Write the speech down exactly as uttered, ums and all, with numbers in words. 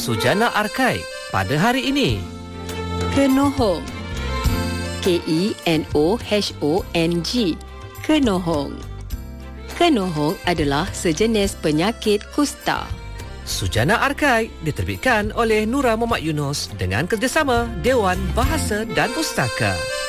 Sujana Arkai pada hari ini. Kenohong. K E N O H O N G. Kenohong. Kenohong adalah sejenis penyakit kusta. Sujana Arkai diterbitkan oleh Nura Muhammad Yunus dengan kerjasama Dewan Bahasa dan Pustaka.